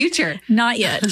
future. Not yet.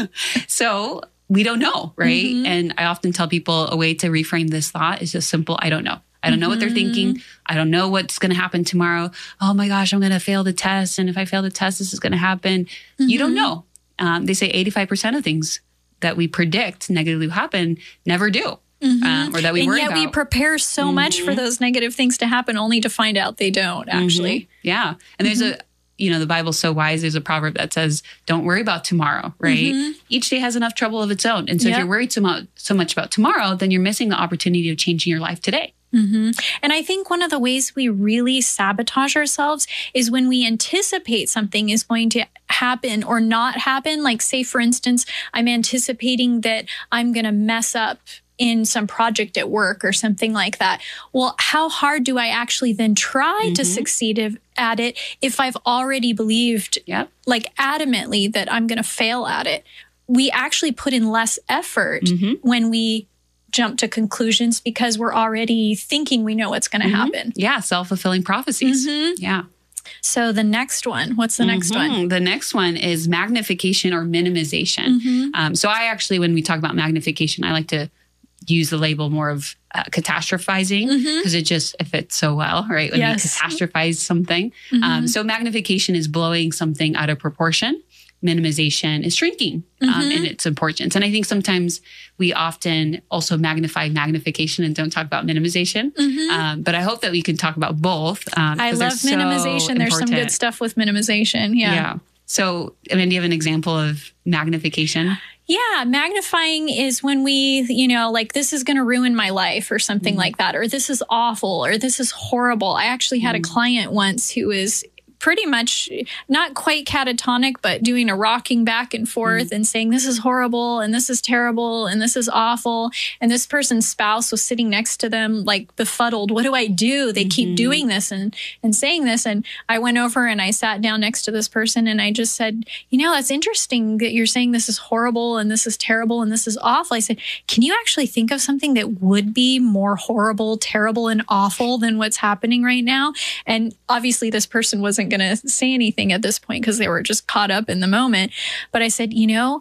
So we don't know, right? And I often tell people a way to reframe this thought is just simple. I don't know. I don't know what they're thinking. I don't know what's going to happen tomorrow. Oh my gosh, I'm going to fail the test. And if I fail the test, this is going to happen. You don't know. They say 85% of things that we predict negatively will happen never do. Or that we worry about. And yet we prepare so much for those negative things to happen only to find out they don't actually. Yeah. And there's the Bible's so wise. There's a proverb that says, don't worry about tomorrow, right? Each day has enough trouble of its own. And so if you're worried so much about tomorrow, then you're missing the opportunity of changing your life today. And I think one of the ways we really sabotage ourselves is when we anticipate something is going to happen or not happen. Like, say, for instance, I'm anticipating that I'm going to mess up in some project at work or something like that. Well, how hard do I actually then try to succeed at it if I've already believed like adamantly that I'm going to fail at it? We actually put in less effort when we jump to conclusions because we're already thinking we know what's going to happen. Yeah, self-fulfilling prophecies. Yeah. So the next one, what's the next one? The next one is magnification or minimization. So I actually, when we talk about magnification, I like to use the label more of catastrophizing because it fits so well, right? When we catastrophize something. So magnification is blowing something out of proportion. Minimization is shrinking in its importance. And I think sometimes we often also magnify magnification and don't talk about minimization. But I hope that we can talk about both. I love minimization. There's some good stuff with minimization. Yeah. So, I mean, do you have an example of magnification? Yeah. Magnifying is when we, like, this is going to ruin my life or something like that, or this is awful, or this is horrible. I actually had a client once who is pretty much not quite catatonic, but doing a rocking back and forth and saying, this is horrible and this is terrible and this is awful. And this person's spouse was sitting next to them, like befuddled. What do I do? They keep doing this and saying this. And I went over and I sat down next to this person and I just said, that's interesting that you're saying this is horrible and this is terrible and this is awful. I said, can you actually think of something that would be more horrible, terrible, and awful than what's happening right now? And obviously this person wasn't going to say anything at this point because they were just caught up in the moment. But I said,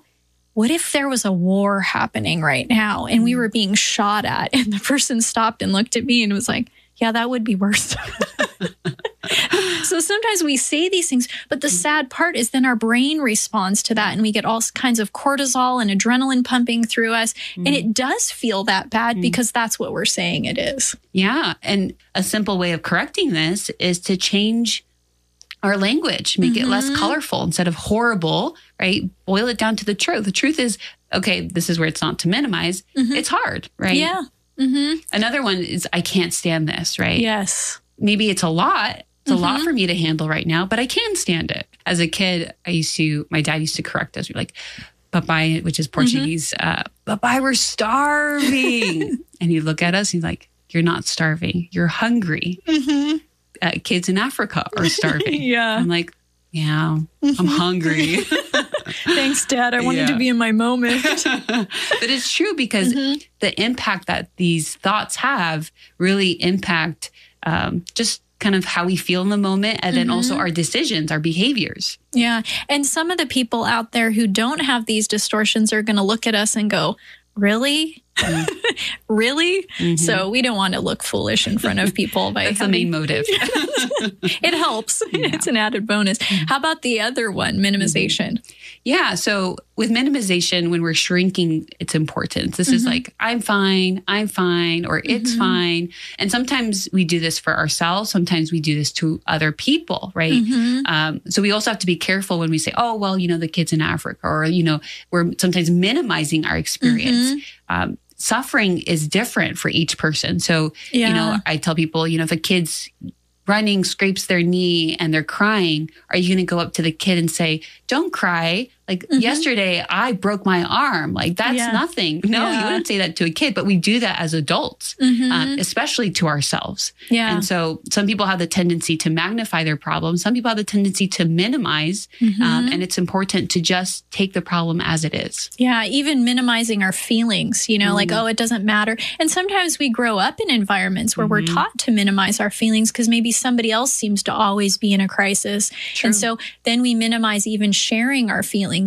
what if there was a war happening right now and we were being shot at? And the person stopped and looked at me and was like, yeah, that would be worse. So sometimes we say these things, but the sad part is then our brain responds to that and we get all kinds of cortisol and adrenaline pumping through us. And it does feel that bad because that's what we're saying it is. Yeah. And a simple way of correcting this is to change our language, make it less colorful instead of horrible, right? Boil it down to the truth. The truth is, okay, this is where it's not to minimize. It's hard, right? Yeah. Another one is, I can't stand this, right? Yes. Maybe it's a lot. It's a lot for me to handle right now, but I can stand it. As a kid, my dad used to correct us. We're like, papai, which is Portuguese, papai, we're starving. And he'd look at us, he's like, you're not starving. You're hungry. Kids in Africa are starving. I'm like, yeah, I'm hungry. Thanks, Dad. I wanted to be in my moment. But it's true because the impact that these thoughts have really impact just kind of how we feel in the moment and then also our decisions, our behaviors. Yeah. And some of the people out there who don't have these distortions are going to look at us and go, really? Really? So we don't want to look foolish in front of people. That's the main motive. It helps. It's an added bonus. How about the other one, minimization? Yeah. So with minimization, when we're shrinking its importance, this is like, I'm fine, or it's fine. And sometimes we do this for ourselves. Sometimes we do this to other people, right? So we also have to be careful when we say, oh, well, the kids in Africa, or, we're sometimes minimizing our experience. Suffering is different for each person. So, I tell people, if a kid's running, scrapes their knee and they're crying, are you going to go up to the kid and say, don't cry? Like yesterday, I broke my arm. Like that's nothing. No, you wouldn't say that to a kid, but we do that as adults, especially to ourselves. Yeah. And so some people have the tendency to magnify their problems. Some people have the tendency to minimize. And it's important to just take the problem as it is. Yeah. Even minimizing our feelings, like, oh, it doesn't matter. And sometimes we grow up in environments where we're taught to minimize our feelings because maybe somebody else seems to always be in a crisis. True. And so then we minimize even sharing our feelings